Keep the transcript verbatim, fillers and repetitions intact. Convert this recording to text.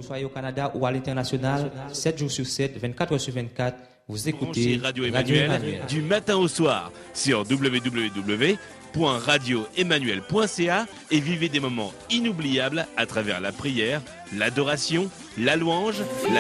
vous soyez au Canada ou à l'international, sept jours sur sept, vingt-quatre heures sur vingt-quatre, vous écoutez Radio Emmanuel, Radio Emmanuel du matin au soir sur w w w point radio emmanuel point c a et vivez des moments inoubliables à travers la prière, l'adoration, la louange, la